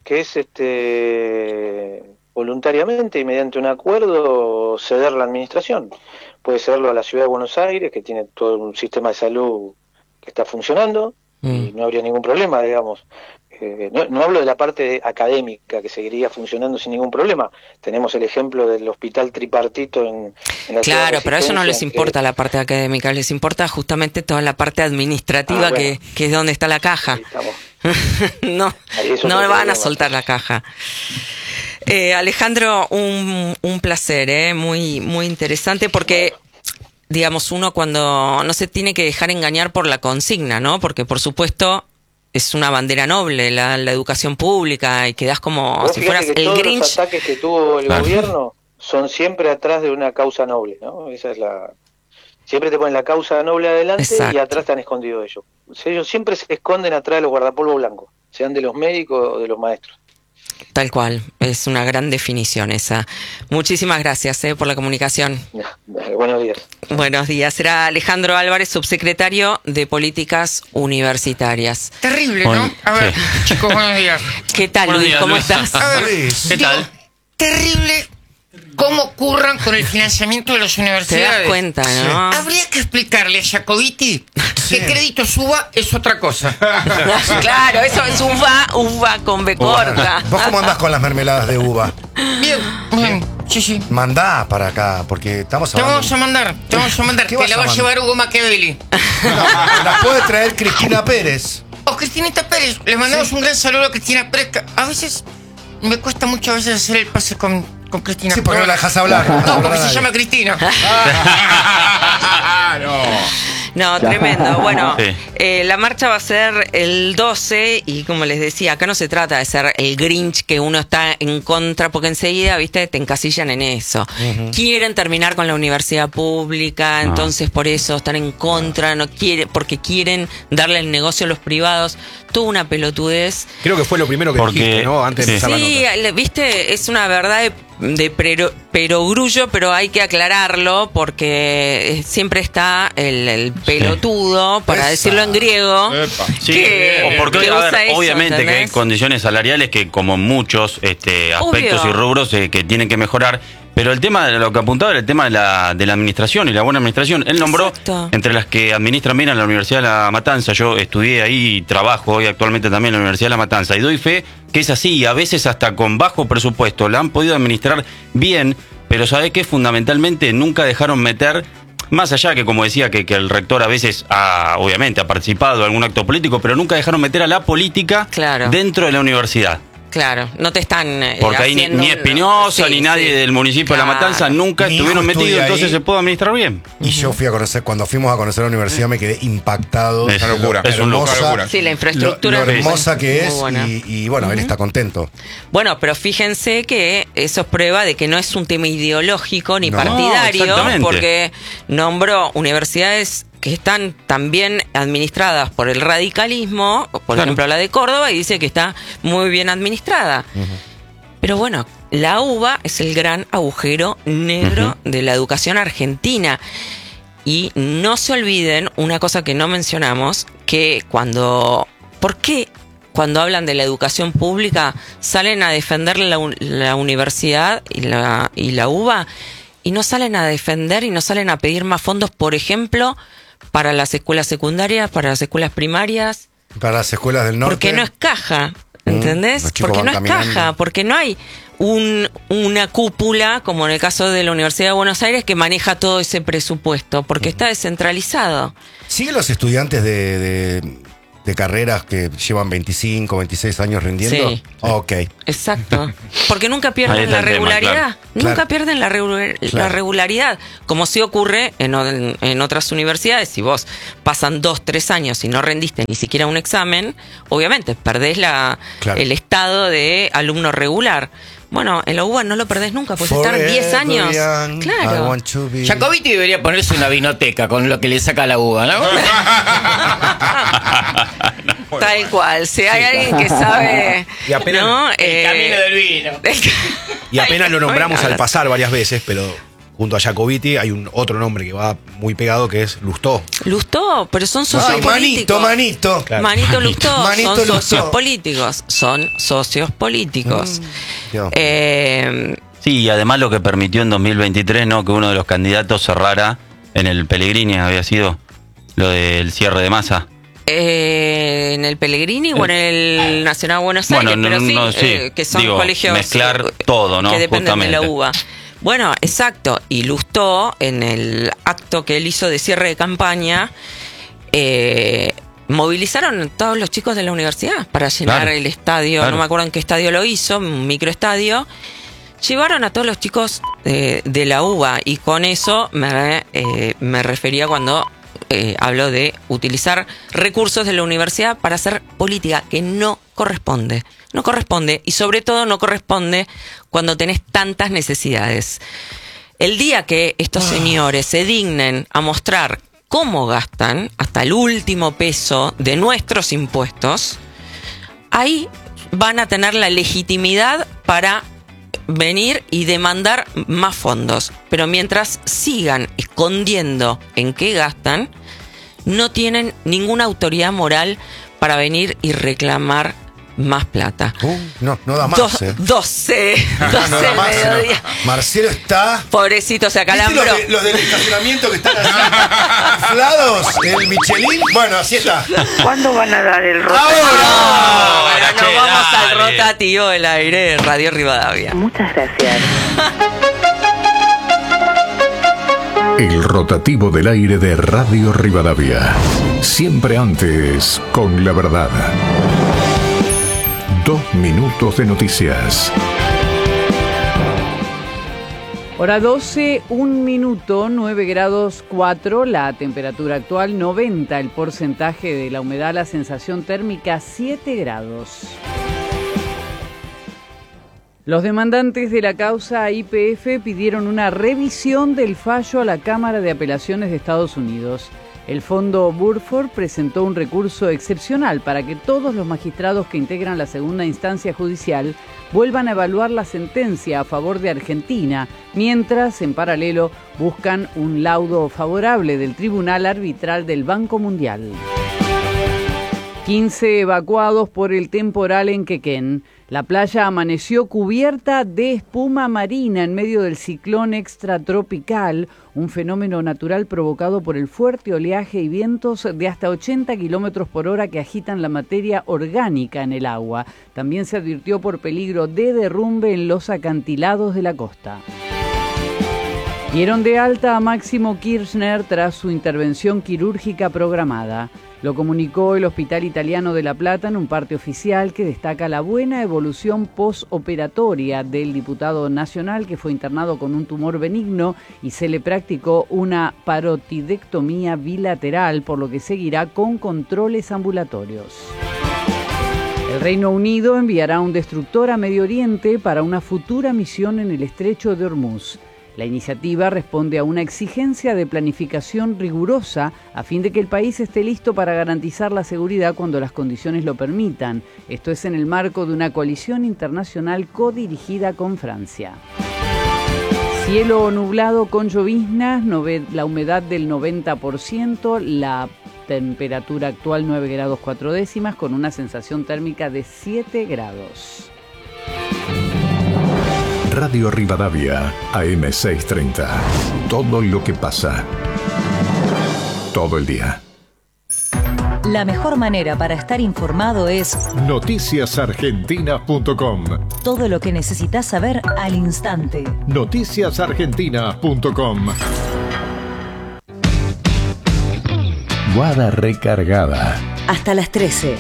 voluntariamente y mediante un acuerdo ceder la administración. Puede cederlo a la ciudad de Buenos Aires, que tiene todo un sistema de salud que está funcionando y no habría ningún problema, digamos. No hablo de la parte académica, que seguiría funcionando sin ningún problema. Tenemos el ejemplo del hospital tripartito en la Claro, pero a ellos no les importa la parte académica, les importa justamente toda la parte administrativa, bueno, que es donde está la caja. No van a soltar la caja. Alejandro, un placer, muy, muy interesante, porque digamos, uno cuando no se tiene que dejar engañar por la consigna, ¿no? Porque por supuesto es una bandera noble la educación pública, y quedás como si fueras el Grinch. Los ataques que tuvo el gobierno son siempre atrás de una causa noble, ¿no? Esa es siempre te ponen la causa noble adelante. Exacto. Y atrás están escondidos ellos. Ellos siempre se esconden atrás de los guardapolvos blancos, sean de los médicos o de los maestros. Tal cual, es una gran definición esa. Muchísimas gracias por la comunicación. Buenos días. Buenos días. Era Alejandro Álvarez, subsecretario de Políticas Universitarias. Terrible, ¿no? A ver, sí. Chicos, buenos días. ¿Qué tal, Luis? ¿Cómo estás? A ver, ¿qué tal? Terrible cómo curran con el financiamiento de las universidades. Te das cuenta, ¿no? Sí. Habría que explicarle a Jacobiti que crédito suba es otra cosa. Claro, eso es uva con B corta. ¿Vos cómo andás con las mermeladas de uva? Bien. Sí. Mandá para acá, porque estamos hablando... Te vamos a mandar. Te la va a llevar Hugo Machiavelli. La puede traer Cristina Pérez. O Cristinita Pérez. Le mandamos un gran saludo a Cristina Pérez. A veces me cuesta muchas veces hacer el pase con Cristina. Sí, porque no la dejas hablar. No, porque se llama Cristina. No, tremendo. Bueno, sí. La marcha va a ser el 12 y como les decía, acá no se trata de ser el Grinch que uno está en contra, porque enseguida, viste, te encasillan en eso. Quieren terminar con la universidad pública, entonces por eso están en contra, porque quieren darle el negocio a los privados. Toda una pelotudez. Creo que fue lo primero que dijiste, ¿no? Antes de empezar la nota. Sí, viste, es una verdad de perogrullo, pero hay que aclararlo porque siempre está el pelotudo, para decirlo en griego. Porque obviamente que hay condiciones salariales que, como muchos aspectos y rubros, que tienen que mejorar. Pero el tema de lo que apuntaba era el tema de la administración y la buena administración. Él nombró, entre las que administran bien a la Universidad de La Matanza. Yo estudié ahí y trabajo hoy actualmente también en la Universidad de La Matanza. Y doy fe que es así, y a veces hasta con bajo presupuesto la han podido administrar bien, pero ¿sabe qué? Fundamentalmente nunca dejaron meter, más allá que, como decía, que el rector a veces obviamente ha participado en algún acto político, pero nunca dejaron meter a la política dentro de la universidad. Claro, no te están porque ahí ni Espinosa ni nadie del municipio de La Matanza nunca estuvieron metidos, entonces se pudo administrar bien. Y yo cuando fuimos a conocer la universidad me quedé impactado. Es una locura. Es una locura. Sí, la infraestructura lo hermosa que es, y bueno, él está contento. Bueno, pero fíjense que eso es prueba de que no es un tema ideológico ni partidario, porque nombró universidades que están también administradas por el radicalismo, por ejemplo la de Córdoba, y dice que está muy bien administrada. Pero bueno, la UBA es el gran agujero negro de la educación argentina. Y no se olviden una cosa que no mencionamos, que ¿por qué cuando hablan de la educación pública salen a defender la universidad y la UBA, y no salen a defender y no salen a pedir más fondos, por ejemplo, para las escuelas secundarias, para las escuelas primarias? Para las escuelas del norte. Porque no es caja. ¿Entendés? Porque no es caja, porque no hay una cúpula, como en el caso de la Universidad de Buenos Aires, que maneja todo ese presupuesto, porque está descentralizado. ¿Siguen los estudiantes de carreras que llevan 25, 26 años rindiendo? Sí. Ok. Exacto. Porque nunca pierden la regularidad. Nunca pierden la regularidad. Como sí ocurre en otras universidades. Si vos pasan 2, 3 años y no rendiste ni siquiera un examen, obviamente perdés el estado de alumno regular. Bueno, en la UBA no lo perdés nunca, pues estar 10 años. Claro. Jacobiti debería ponerse una vinoteca con lo que le saca la UBA, ¿no? Tal cual. Si hay alguien que sabe, y apenas, ¿no? El camino del vino. Y apenas lo nombramos al pasar varias veces, pero junto a Jacobiti hay otro nombre que va muy pegado, que es Lustó. Lustó, pero son socios políticos. Manito. Claro. Manito Lustó, Manito son Lustó. socios políticos. Son socios políticos. Sí, y además lo que permitió en 2023, ¿no? Que uno de los candidatos cerrara en el Pellegrini, había sido lo del cierre de Massa. En el Pellegrini o en el Nacional Buenos Aires, pero sí, que son colegios mezclar todo, ¿no? Que dependen justamente de la UBA. Bueno, exacto. Y Lustó, en el acto que él hizo de cierre de campaña, movilizaron a todos los chicos de la universidad para llenar el estadio. No me acuerdo en qué estadio lo hizo, un microestadio. Llevaron a todos los chicos de la UBA, y con eso me refería cuando hablo de utilizar recursos de la universidad para hacer política, que no corresponde. No corresponde, y sobre todo no corresponde cuando tenés tantas necesidades. El día que estos señores se dignen a mostrar cómo gastan hasta el último peso de nuestros impuestos, ahí van a tener la legitimidad para venir y demandar más fondos. Pero mientras sigan escondiendo en qué gastan, no tienen ninguna autoridad moral para venir y reclamar más plata. No da más. 12 no da más, mediodía. No. Marcelo está... Pobrecito, se acalambró. Los del estacionamiento que están así inflados, el Michelin. Bueno, así está. ¿Cuándo van a dar el rotativo? Ahora nos vamos al rotativo del aire de Radio Rivadavia. Muchas gracias. El rotativo del aire de Radio Rivadavia. Siempre antes, con la verdad. 2 minutos de noticias. Hora 12, 1 minuto, 9 grados 4, la temperatura actual 90, el porcentaje de la humedad, la sensación térmica 7 grados. Los demandantes de la causa YPF pidieron una revisión del fallo a la Cámara de Apelaciones de Estados Unidos. El Fondo Burford presentó un recurso excepcional para que todos los magistrados que integran la segunda instancia judicial vuelvan a evaluar la sentencia a favor de Argentina, mientras, en paralelo, buscan un laudo favorable del Tribunal Arbitral del Banco Mundial. 15 evacuados por el temporal en Quequén. La playa amaneció cubierta de espuma marina en medio del ciclón extratropical, un fenómeno natural provocado por el fuerte oleaje y vientos de hasta 80 kilómetros por hora que agitan la materia orgánica en el agua. También se advirtió por peligro de derrumbe en los acantilados de la costa. Dieron de alta a Máximo Kirchner tras su intervención quirúrgica programada. Lo comunicó el Hospital Italiano de La Plata en un parte oficial que destaca la buena evolución postoperatoria del diputado nacional, que fue internado con un tumor benigno y se le practicó una parotidectomía bilateral, por lo que seguirá con controles ambulatorios. El Reino Unido enviará un destructor a Medio Oriente para una futura misión en el Estrecho de Hormuz. La iniciativa responde a una exigencia de planificación rigurosa a fin de que el país esté listo para garantizar la seguridad cuando las condiciones lo permitan. Esto es en el marco de una coalición internacional codirigida con Francia. Cielo nublado con lloviznas, la humedad del 90%, la temperatura actual 9 grados 4 décimas con una sensación térmica de 7 grados. Radio Rivadavia, AM 630. Todo lo que pasa. Todo el día. La mejor manera para estar informado es noticiasargentinas.com. Todo lo que necesitas saber al instante. noticiasargentinas.com. Guada recargada. Hasta las 13.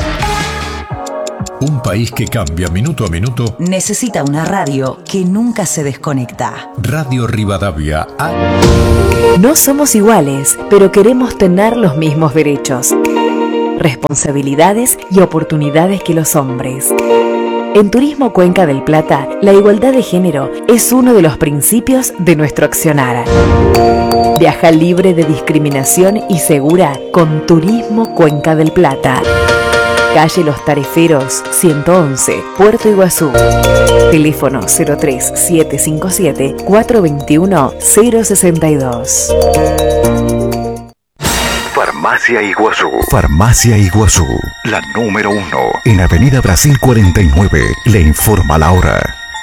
Un país que cambia minuto a minuto. Necesita una radio que nunca se desconecta. Radio Rivadavia. No somos iguales, pero queremos tener los mismos derechos, responsabilidades y oportunidades que los hombres. En Turismo Cuenca del Plata, la igualdad de género es uno de los principios de nuestro accionar. Viaja libre de discriminación y segura con Turismo Cuenca del Plata. Calle Los Tareferos, 111, Puerto Iguazú. Teléfono 03751-421-062. Farmacia Iguazú. Farmacia Iguazú, la número 1. En Avenida Brasil 49. Le informa la hora.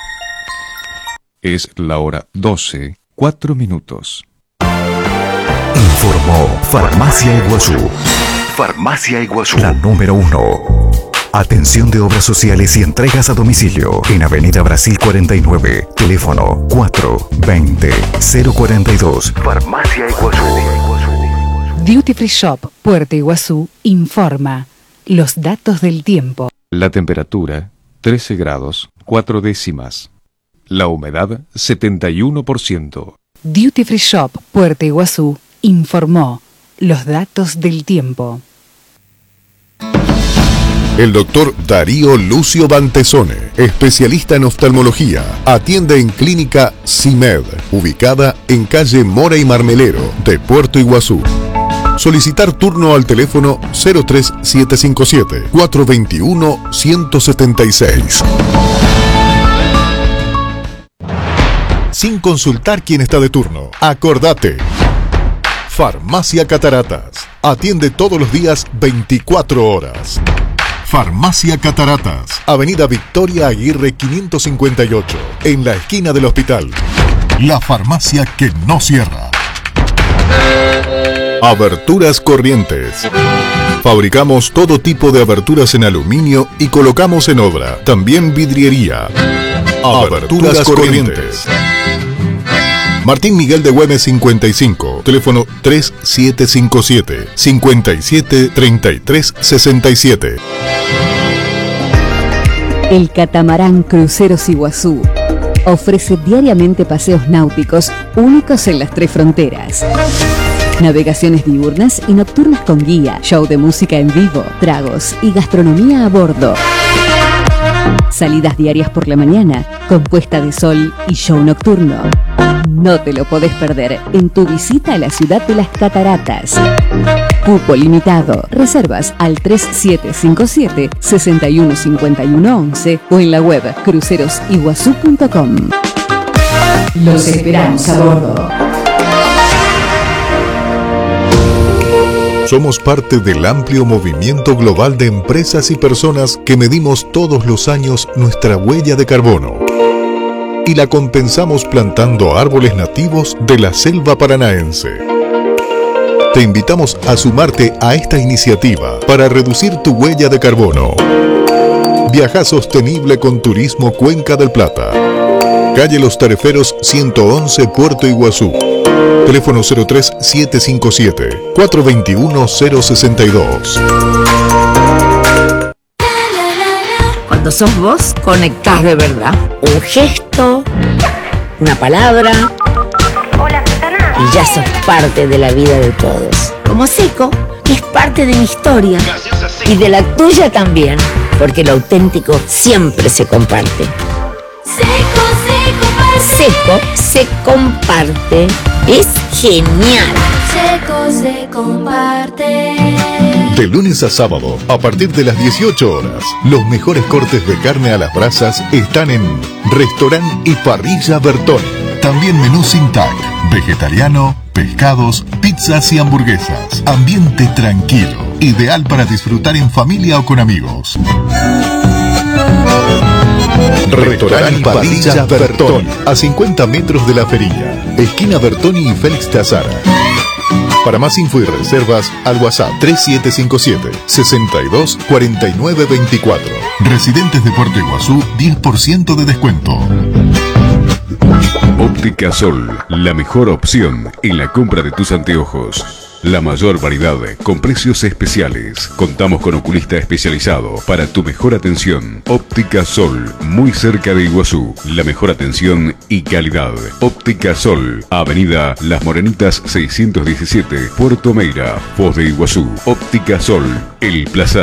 Es la hora 12, 4 minutos. Informó Farmacia Iguazú. Farmacia Iguazú, la número 1. Atención de obras sociales y entregas a domicilio. En Avenida Brasil 49. Teléfono 420-042. Farmacia Iguazú. Duty Free Shop, Puerto Iguazú, informa los datos del tiempo. La temperatura, 13 grados, 4 décimas. La humedad, 71%. Duty Free Shop, Puerto Iguazú, informó los datos del tiempo. El doctor Darío Lucio Bantesone, especialista en oftalmología, atiende en Clínica CIMED, ubicada en calle Mora y Marmelero de Puerto Iguazú. Solicitar turno al teléfono 0377421-176. Sin consultar quién está de turno, acordate. Farmacia Cataratas. Atiende todos los días 24 horas. Farmacia Cataratas. Avenida Victoria Aguirre 558. En la esquina del hospital. La farmacia que no cierra. Aberturas Corrientes. Fabricamos todo tipo de aberturas en aluminio y colocamos en obra. También vidriería. Aberturas Corrientes. Martín Miguel de Güemes 55, teléfono 3757-573367. El catamarán Cruceros Iguazú ofrece diariamente paseos náuticos únicos en las 3 fronteras. Navegaciones diurnas y nocturnas con guía, show de música en vivo, tragos y gastronomía a bordo. Salidas diarias por la mañana, con puesta de sol y show nocturno. No te lo podés perder en tu visita a la ciudad de las Cataratas. Cupo limitado. Reservas al 3757-615111 o en la web crucerosiguazú.com. Los esperamos a bordo. Somos parte del amplio movimiento global de empresas y personas que medimos todos los años nuestra huella de carbono y la compensamos plantando árboles nativos de la selva paranaense. Te invitamos a sumarte a esta iniciativa para reducir tu huella de carbono. Viaja sostenible con Turismo Cuenca del Plata. Calle Los Tareferos 111, Puerto Iguazú. Teléfono 03757-421-062. Cuando sos vos, conectás de verdad. Un gesto, una palabra. Hola, Susana. Y ya sos parte de la vida de todos. Como Seco, que es parte de mi historia. Y de la tuya también. Porque lo auténtico siempre se comparte. Seco se comparte. Es genial. Seco se comparte. De lunes a sábado, a partir de las 18 horas, los mejores cortes de carne a las brasas están en Restaurant y Parrilla Bertoni. También menú sin tag, vegetariano, pescados, pizzas y hamburguesas. Ambiente tranquilo, ideal para disfrutar en familia o con amigos. Restaurant y Parrilla Bertoni, a 50 metros de la Ferilla, esquina Bertoni y Félix de Azara. Para más info y reservas, al WhatsApp 3757-624924. Residentes de Puerto Iguazú, 10% de descuento. Óptica Sol, la mejor opción en la compra de tus anteojos. La mayor variedad con precios especiales. Contamos con oculista especializado para tu mejor atención. Óptica Sol, muy cerca de Iguazú. La mejor atención y calidad. Óptica Sol, Avenida Las Morenitas 617, Puerto Meira, Foz de Iguazú. Óptica Sol, El Plaza.